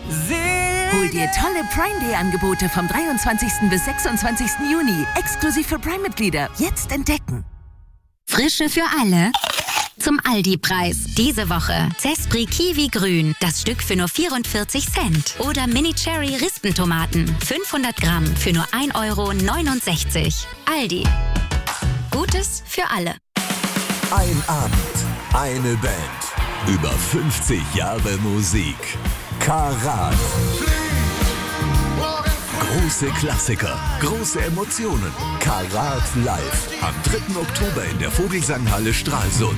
Hol dir tolle Prime Day Angebote vom 23. bis 26. Juni. Exklusiv für Prime-Mitglieder. Jetzt entdecken. Frische für alle. Zum Aldi-Preis. Diese Woche Zespri Kiwi Grün. Das Stück für nur 44 Cent. Oder Mini Cherry Rispentomaten. 500 Gramm für nur 1,69 €. Aldi. Gutes für alle. Ein Abend, eine Band. Über 50 Jahre Musik. Karat. Große Klassiker, große Emotionen. Karat live. Am 3. Oktober in der Vogelsanghalle Stralsund.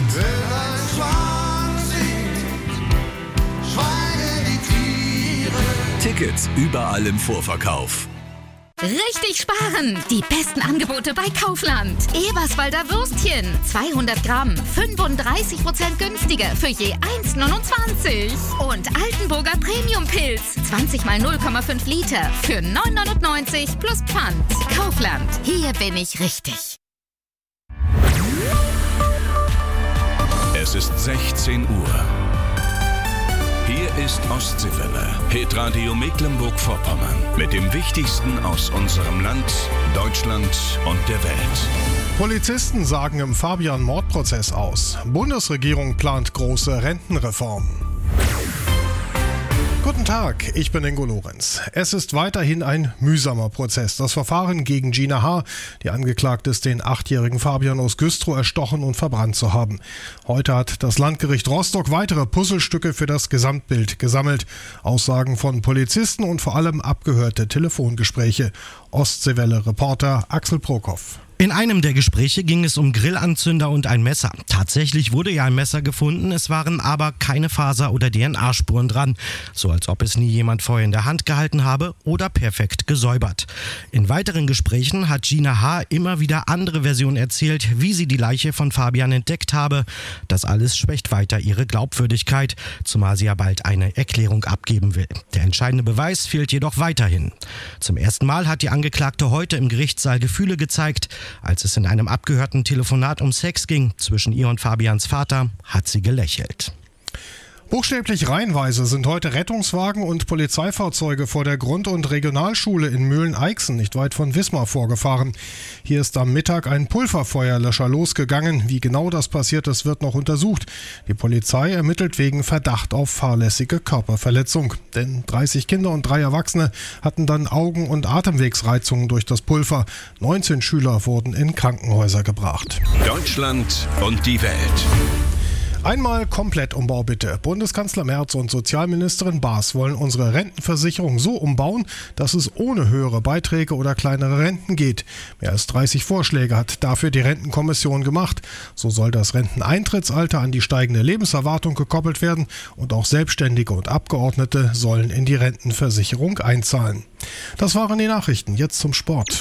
Tickets überall im Vorverkauf. Richtig sparen! Die besten Angebote bei Kaufland. Eberswalder Würstchen, 200 Gramm, 35% günstiger für je 1,29 €. Und Altenburger Premium-Pilz, 20 mal 0,5 Liter für 9,99 € plus Pfand. Kaufland, hier bin ich richtig. Es ist 16 Uhr. Hier ist Ostseewelle, Hitradio Mecklenburg-Vorpommern. Mit dem Wichtigsten aus unserem Land, Deutschland und der Welt. Polizisten sagen im Fabian-Mordprozess aus. Bundesregierung plant große Rentenreform. Guten Tag, ich bin Ingo Lorenz. Es ist weiterhin ein mühsamer Prozess. Das Verfahren gegen Gina H., die angeklagt ist, den 8-jährigen Fabian aus Güstrow erstochen und verbrannt zu haben. Heute hat das Landgericht Rostock weitere Puzzlestücke für das Gesamtbild gesammelt. Aussagen von Polizisten und vor allem abgehörte Telefongespräche. Ostseewelle-Reporter Axel Prokop. In einem der Gespräche ging es um Grillanzünder und ein Messer. Tatsächlich wurde ja ein Messer gefunden, es waren aber keine Faser- oder DNA-Spuren dran. So als ob es nie jemand vorher in der Hand gehalten habe oder perfekt gesäubert. In weiteren Gesprächen hat Gina H. immer wieder andere Versionen erzählt, wie sie die Leiche von Fabian entdeckt habe. Das alles schwächt weiter ihre Glaubwürdigkeit, zumal sie ja bald eine Erklärung abgeben will. Der entscheidende Beweis fehlt jedoch weiterhin. Zum ersten Mal hat die Angeklagte heute im Gerichtssaal Gefühle gezeigt. Als es in einem abgehörten Telefonat um Sex ging zwischen ihr und Fabians Vater, hat sie gelächelt. Buchstäblich reihenweise sind heute Rettungswagen und Polizeifahrzeuge vor der Grund- und Regionalschule in Mühlen-Eichsen, nicht weit von Wismar, vorgefahren. Hier ist am Mittag ein Pulverfeuerlöscher losgegangen. Wie genau das passiert ist, wird noch untersucht. Die Polizei ermittelt wegen Verdacht auf fahrlässige Körperverletzung. Denn 30 Kinder und 3 Erwachsene hatten dann Augen- und Atemwegsreizungen durch das Pulver. 19 Schüler wurden in Krankenhäuser gebracht. Deutschland und die Welt. Einmal Komplettumbau bitte. Bundeskanzler Merz und Sozialministerin Baas wollen unsere Rentenversicherung so umbauen, dass es ohne höhere Beiträge oder kleinere Renten geht. Mehr als 30 Vorschläge hat dafür die Rentenkommission gemacht. So soll das Renteneintrittsalter an die steigende Lebenserwartung gekoppelt werden und auch Selbstständige und Abgeordnete sollen in die Rentenversicherung einzahlen. Das waren die Nachrichten. Jetzt zum Sport.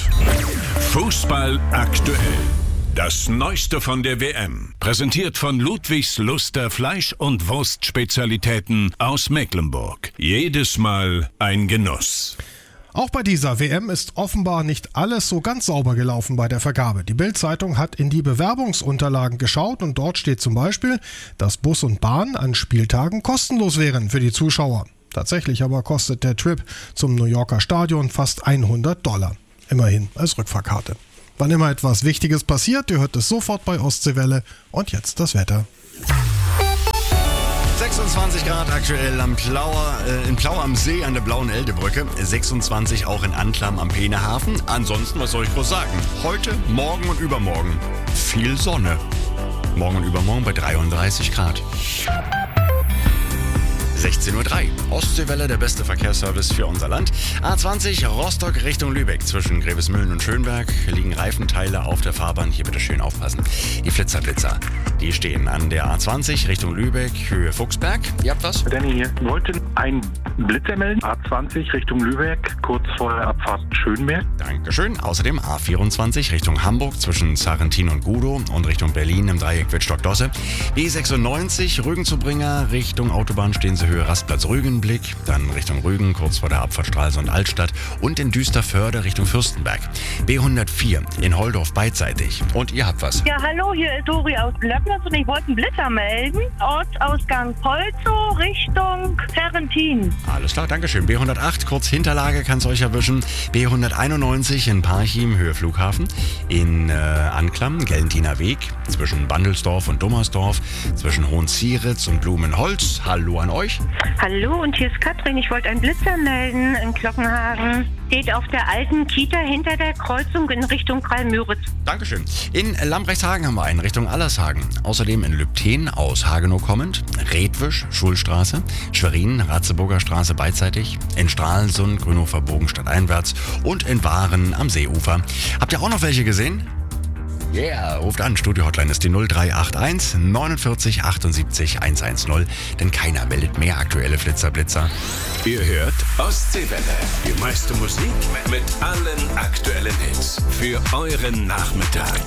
Fußball aktuell. Das Neueste von der WM, präsentiert von Ludwigs Luster Fleisch- und Wurstspezialitäten aus Mecklenburg. Jedes Mal ein Genuss. Auch bei dieser WM ist offenbar nicht alles so ganz sauber gelaufen bei der Vergabe. Die Bild-Zeitung hat in die Bewerbungsunterlagen geschaut und dort steht zum Beispiel, dass Bus und Bahn an Spieltagen kostenlos wären für die Zuschauer. Tatsächlich aber kostet der Trip zum New Yorker Stadion fast $100. Immerhin als Rückfahrkarte. Wann immer etwas Wichtiges passiert, ihr hört es sofort bei Ostseewelle. Und jetzt das Wetter. 26 Grad aktuell in Plauer am See an der Blauen Eldebrücke. 26 auch in Anklam am Peenehafen. Ansonsten, was soll ich groß sagen? Heute, morgen und übermorgen viel Sonne. Morgen und übermorgen bei 33 Grad. 16:03 Uhr. Ostseewelle, der beste Verkehrsservice für unser Land. A20 Rostock Richtung Lübeck. Zwischen Grevesmühlen und Schönberg liegen Reifenteile auf der Fahrbahn. Hier bitte schön aufpassen. Die Flitzer, die stehen an der A20 Richtung Lübeck, Höhe Fuchsberg. Ihr habt was? Danny hier. Wir wollten einen Blitzer melden. A20 Richtung Lübeck, kurz vor der Abfahrt Schönberg. Dankeschön. Außerdem A24 Richtung Hamburg zwischen Sarrentin und Gudow und Richtung Berlin im Dreieck Wittstock-Dosse. B96 Rügen zu Bringer Richtung Autobahn stehen Sie Höhe Rastplatz Rügenblick, dann Richtung Rügen, kurz vor der Abfahrt Stralsund-Altstadt und in Düsterförde Richtung Fürstenberg. B104 in Holdorf beidseitig. Und ihr habt was. Ja, hallo, hier ist Dori aus Löbnitz und ich wollte einen Blitzer melden. Ortsausgang Polzow Richtung Ferrentin. Alles klar, Dankeschön. B108, kurz Hinterlage, kann es euch erwischen. B191 in Parchim, Höhe Flughafen. In Anklam, Gellentiner Weg, zwischen Bandelsdorf und Dummersdorf, zwischen Hohenzieritz und Blumenholz. Hallo an euch. Hallo, und hier ist Katrin. Ich wollte einen Blitzer melden in Glockenhagen. Steht auf der alten Kita hinter der Kreuzung in Richtung Kralmüritz. Dankeschön. In Lambrechtshagen haben wir einen Richtung Allershagen. Außerdem in Lübten aus Hagenow kommend, Redwisch, Schulstraße, Schwerin, Ratzeburger Straße beidseitig, in Stralsund, Grünhofer Bogen stadteinwärts und in Waren am Seeufer. Habt ihr auch noch welche gesehen? Yeah, ruft an. Studio-Hotline ist die 0381 49 78 110, denn keiner meldet mehr aktuelle Flitzer-Blitzer. Ihr hört Ostseewelle. Die meiste Musik mit allen aktuellen Hits. Für euren Nachmittag.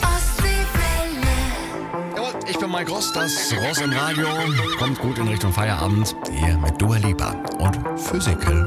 Jawohl, ich bin Mike Ross, das Ross im Radio. Kommt gut in Richtung Feierabend. Hier mit Dua Lipa und Physical.